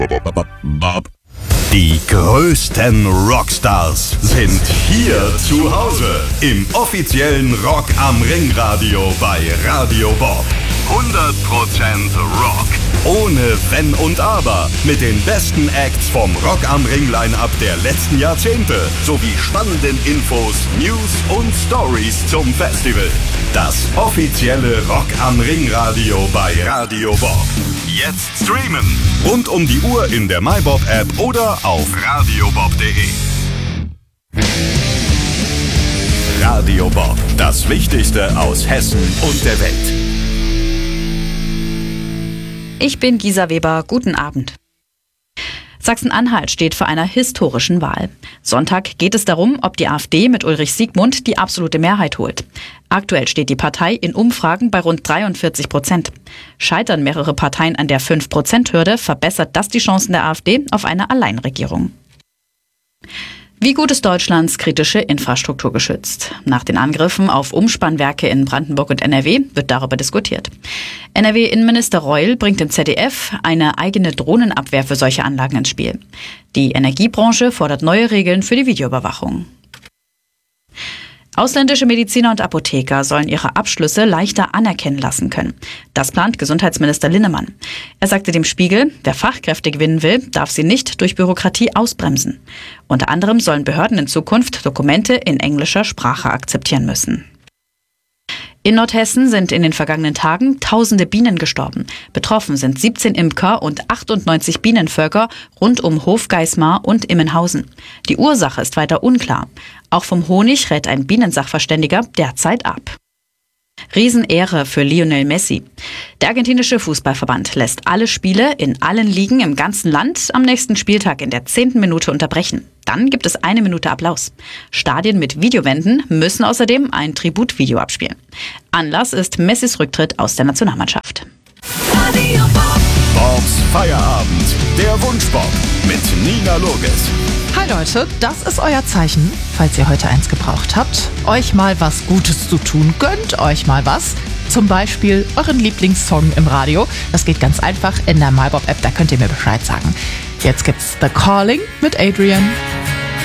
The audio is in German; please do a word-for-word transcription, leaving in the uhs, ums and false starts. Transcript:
Die größten Rockstars sind hier zu Hause im offiziellen Rock am Ring Radio bei Radio Bob. hundert Prozent Rock. Ohne Wenn und Aber. Mit den besten Acts vom Rock am Ring Line-Up der letzten Jahrzehnte. Sowie spannenden Infos, News und Stories zum Festival. Das offizielle Rock am Ring Radio bei Radio Bob. Jetzt streamen. Rund um die Uhr in der MyBob App oder auf radiobob punkt de. Radio Bob. Das Wichtigste aus Hessen und der Welt. Ich bin Gisa Weber, guten Abend. Sachsen-Anhalt steht vor einer historischen Wahl. Sonntag geht es darum, ob die AfD mit Ulrich Siegmund die absolute Mehrheit holt. Aktuell steht die Partei in Umfragen bei rund dreiundvierzig Prozent. Scheitern mehrere Parteien an der fünf Prozent Hürde, verbessert das die Chancen der AfD auf eine Alleinregierung. Wie gut ist Deutschlands kritische Infrastruktur geschützt? Nach den Angriffen auf Umspannwerke in Brandenburg und N R W wird darüber diskutiert. N R W-Innenminister Reul bringt im Z D F eine eigene Drohnenabwehr für solche Anlagen ins Spiel. Die Energiebranche fordert neue Regeln für die Videoüberwachung. Ausländische Mediziner und Apotheker sollen ihre Abschlüsse leichter anerkennen lassen können. Das plant Gesundheitsminister Linnemann. Er sagte dem Spiegel, wer Fachkräfte gewinnen will, darf sie nicht durch Bürokratie ausbremsen. Unter anderem sollen Behörden in Zukunft Dokumente in englischer Sprache akzeptieren müssen. In Nordhessen sind in den vergangenen Tagen tausende Bienen gestorben. Betroffen sind siebzehn Imker und achtundneunzig Bienenvölker rund um Hofgeismar und Immenhausen. Die Ursache ist weiter unklar. Auch vom Honig rät ein Bienensachverständiger derzeit ab. Riesenehre für Lionel Messi. Der argentinische Fußballverband lässt alle Spiele in allen Ligen im ganzen Land am nächsten Spieltag in der zehnten Minute unterbrechen. Dann gibt es eine Minute Applaus. Stadien mit Videowänden müssen außerdem ein Tributvideo abspielen. Anlass ist Messis Rücktritt aus der Nationalmannschaft. Bobs Feierabend, der Wunschbob mit Nina Loges. Hi Leute, das ist euer Zeichen, falls ihr heute eins gebraucht habt, euch mal was Gutes zu tun. Gönnt euch mal was. Zum Beispiel euren Lieblingssong im Radio. Das geht ganz einfach in der MyBob App, da könnt ihr mir Bescheid sagen. Jetzt gibt's The Calling mit Adrian.